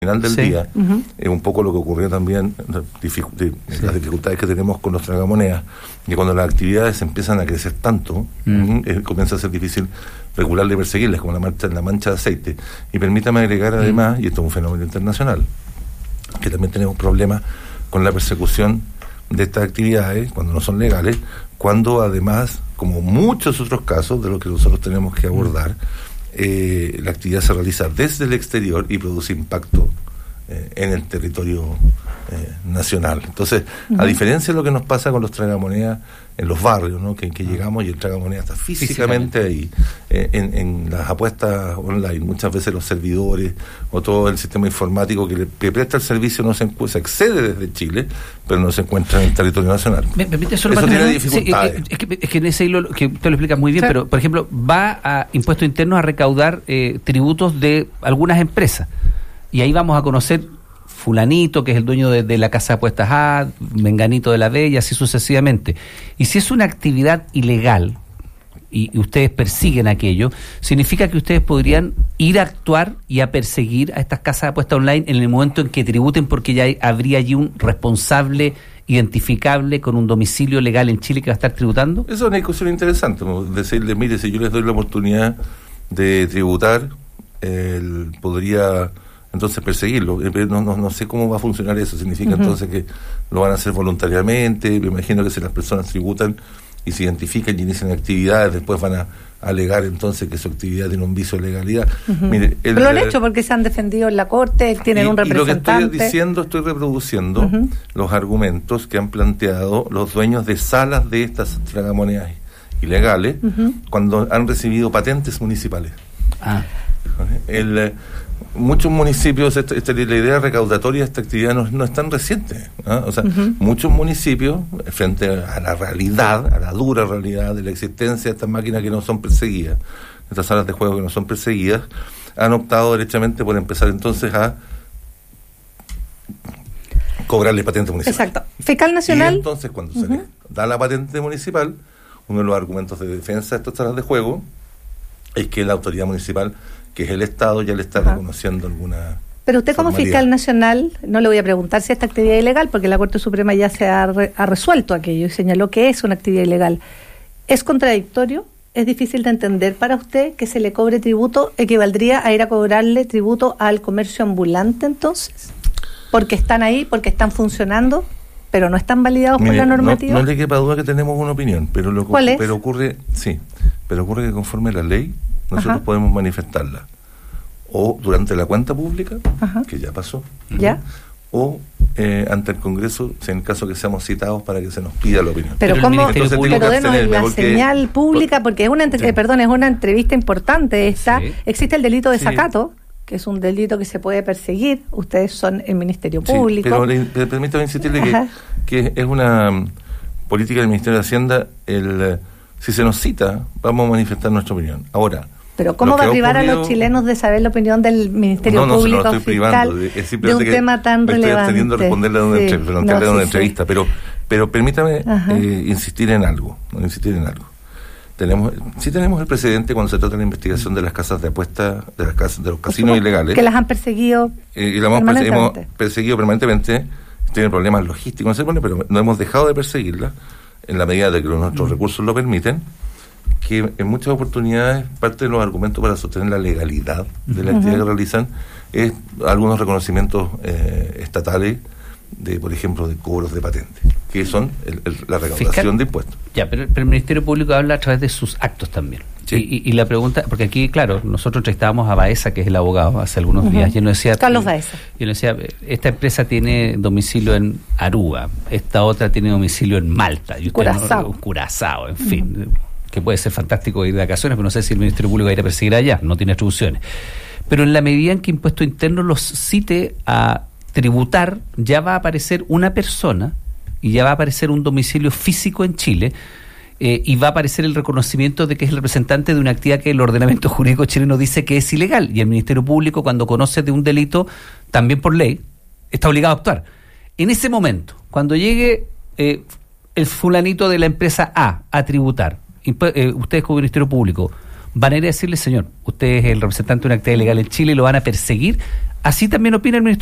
final del día, es un poco lo que ocurrió también, las dificultades que tenemos con los tragamonedas, y cuando las actividades empiezan a crecer tanto, comienza a ser difícil regularle y perseguirles, como la mancha de aceite. Y permítame agregar además, y esto es un fenómeno internacional, que también tenemos problemas con la persecución de estas actividades cuando no son legales, cuando además, como muchos otros casos de lo que nosotros tenemos que abordar, la actividad se realiza desde el exterior y produce impacto en el territorio nacional. Entonces, a diferencia de lo que nos pasa con los tragamonedas en los barrios, ¿no? que llegamos y el tragamonedas está físicamente ahí, en las apuestas online, muchas veces los servidores o todo el sistema informático que presta el servicio se accede desde Chile, pero no se encuentra en el territorio nacional. ¿Me permite eso tiene dificultades. Sí, es que en ese hilo, que usted lo explica muy bien, pero por ejemplo, va a Impuestos Internos a recaudar tributos de algunas empresas, y ahí vamos a conocer fulanito, que es el dueño de la casa de apuestas A, menganito de la B, y así sucesivamente. Y si es una actividad ilegal y ustedes persiguen aquello, significa que ustedes podrían ir a actuar y a perseguir a estas casas de apuestas online en el momento en que tributen, porque ya habría allí un responsable identificable con un domicilio legal en Chile que va a estar tributando. Esa es una discusión interesante, decirle, mire, si yo les doy la oportunidad de tributar, podría entonces perseguirlo. No sé cómo va a funcionar eso. Significa entonces que lo van a hacer voluntariamente. Me imagino que si las personas tributan y se identifican y inician actividades, después van a alegar entonces que su actividad tiene un vicio de legalidad. Mire, pero lo han hecho porque se han defendido en la corte, tienen un representante. Y lo que estoy diciendo, estoy reproduciendo los argumentos que han planteado los dueños de salas de estas tragamonedas ilegales cuando han recibido patentes municipales. Muchos municipios, la idea recaudatoria de esta actividad no es tan reciente, ¿no? O sea, muchos municipios, frente a la realidad, a la dura realidad de la existencia de estas máquinas que no son perseguidas, estas salas de juego que no son perseguidas, han optado derechamente por empezar entonces a cobrarle patente municipal. Exacto. Fiscal Nacional. Y entonces, cuando se le da la patente municipal, uno de los argumentos de defensa de estas salas de juego es que la autoridad municipal, que es el Estado, ya le está reconociendo alguna... Pero usted como fiscal nacional, no le voy a preguntar si esta actividad es ilegal, porque la Corte Suprema ya se ha resuelto aquello y señaló que es una actividad ilegal. ¿Es contradictorio? ¿Es difícil de entender para usted que se le cobre tributo? ¿Equivaldría a ir a cobrarle tributo al comercio ambulante entonces? ¿Porque están ahí, porque están funcionando, pero no están validados por la normativa? No le quepa duda que tenemos una opinión, pero ¿cuál es? Pero ocurre que conforme la ley nosotros podemos manifestarla o durante la cuenta pública, que ya pasó, o ante el Congreso, si en el caso que seamos citados para que se nos pida la opinión. Pero ¿cómo? Pero denos la señal pública, porque es una entrevista importante esta. Sí. Existe el delito de desacato, que es un delito que se puede perseguir. Ustedes son el Ministerio Público. Pero permítame insistirle que es una política del Ministerio de Hacienda, si se nos cita, vamos a manifestar nuestra opinión. Ahora, pero ¿cómo va a privar a los chilenos de saber la opinión del Ministerio Público no estoy fiscal de un tema tan relevante? Estoy absteniendo de responderle a una entrevista, pero permítame insistir en algo. Tenemos el precedente cuando se trata de la investigación de las casas de apuestas, de los casinos ilegales. Que las han perseguido hemos perseguido permanentemente. Tienen problemas logísticos, no se pone, pero no hemos dejado de perseguirlas en la medida de que nuestros recursos lo permiten, que en muchas oportunidades parte de los argumentos para sostener la legalidad de la actividad que realizan es algunos reconocimientos estatales de, por ejemplo, de cobros de patentes, que son la recaudación de impuestos. Ya, pero el Ministerio Público habla a través de sus actos también. Sí. Y la pregunta, porque aquí, claro, nosotros entrevistábamos a Baeza, que es el abogado, hace algunos días, y él nos decía... Carlos Baeza. Y él nos decía, esta empresa tiene domicilio en Aruba, esta otra tiene domicilio en Malta, y Curazao, en fin, que puede ser fantástico ir de vacaciones, pero no sé si el Ministerio Público va a ir a perseguir allá, no tiene atribuciones. Pero en la medida en que Impuesto Interno los cite a tributar, ya va a aparecer una persona y ya va a aparecer un domicilio físico en Chile, y va a aparecer el reconocimiento de que es el representante de una actividad que el ordenamiento jurídico chileno dice que es ilegal, y el Ministerio Público, cuando conoce de un delito, también por ley, está obligado a actuar. En ese momento, cuando llegue el fulanito de la empresa A tributar, ustedes como Ministerio Público van a ir a decirle, señor, usted es el representante de una actividad ilegal en Chile y lo van a perseguir. Así también opina el ministro